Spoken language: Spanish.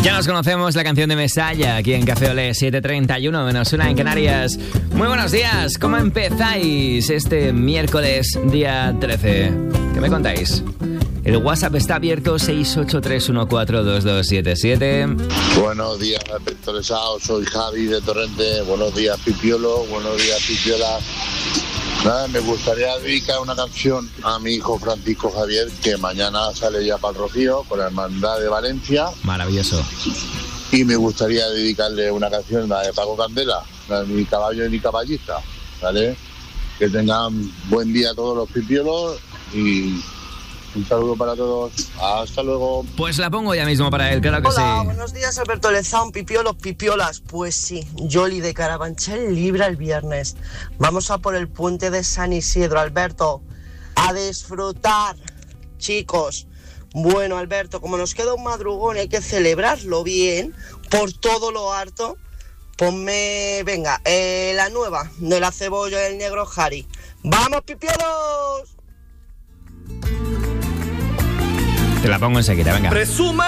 Ya nos conocemos, la canción de Mesalla, aquí en Café Olé, 7:31, menos una en Canarias. Muy buenos días, ¿cómo empezáis este miércoles, día 13? ¿Qué me contáis? El WhatsApp está abierto, 683142277. Buenos días, Alberto Lesao, soy Javi de Torrente. Buenos días, Pipiolo, buenos días, Pipiola. Nada, me gustaría dedicar una canción a mi hijo Francisco Javier, que mañana sale ya para el Rocío con la Hermandad de Valencia. Maravilloso. Y me gustaría dedicarle una canción, la de Paco Candela, la de Mi caballo y mi caballista, ¿vale? Que tengan buen día todos los pipiolos y un saludo para todos. Hasta luego. Pues la pongo ya mismo para él, claro que sí. Hola, buenos días, Alberto Lezán, pipiolos, pipiolas. Pues sí, Yoli de Carabanchel libra el viernes. Vamos a por el puente de San Isidro, Alberto. A disfrutar, chicos. Bueno, Alberto, como nos queda un madrugón y hay que celebrarlo bien, por todo lo harto, ponme, venga, la nueva de la cebolla y el negro Jari. ¡Vamos, pipiolos! Te la pongo enseguida, venga. Presuma